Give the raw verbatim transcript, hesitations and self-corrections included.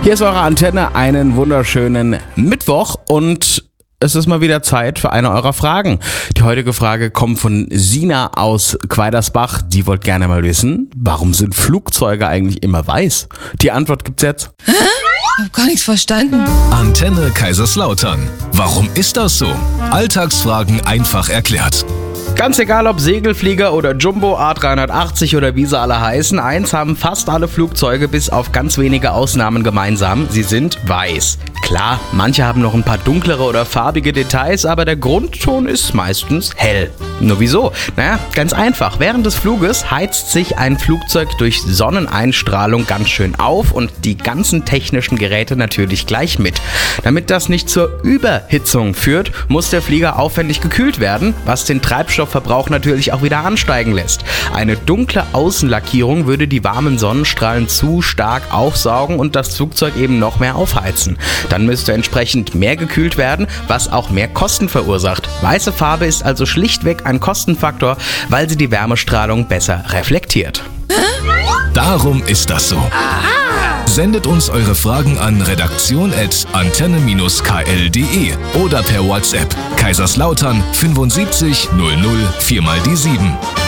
Hier ist eure Antenne, einen wunderschönen Mittwoch und es ist mal wieder Zeit für eine eurer Fragen. Die heutige Frage kommt von Sina aus Quaidersbach. Die wollte gerne mal wissen, warum sind Flugzeuge eigentlich immer weiß? Die Antwort gibt's jetzt. Hä? Ich hab gar nichts verstanden. Antenne Kaiserslautern. Warum ist das so? Alltagsfragen einfach erklärt. Ganz egal ob Segelflieger oder Jumbo, A dreihundertachtzig oder wie sie alle heißen, eins haben fast alle Flugzeuge bis auf ganz wenige Ausnahmen gemeinsam, sie sind weiß. Klar, manche haben noch ein paar dunklere oder farbige Details, aber der Grundton ist meistens hell. Nur wieso? Naja, ganz einfach. Während des Fluges heizt sich ein Flugzeug durch Sonneneinstrahlung ganz schön auf und die ganzen technischen Geräte natürlich gleich mit. Damit das nicht zur Überhitzung führt, muss der Flieger aufwendig gekühlt werden, was den Treibstoffverbrauch natürlich auch wieder ansteigen lässt. Eine dunkle Außenlackierung würde die warmen Sonnenstrahlen zu stark aufsaugen und das Flugzeug eben noch mehr aufheizen. Dann müsste entsprechend mehr gekühlt werden, was auch mehr Kosten verursacht. Weiße Farbe ist also schlichtweg ein Kostenfaktor, weil sie die Wärmestrahlung besser reflektiert. Darum ist das so. Sendet uns eure Fragen an redaktion at antenne Bindestrich k l punkt d e oder per WhatsApp Kaiserslautern fünfundsiebzig null null vier mal die sieben.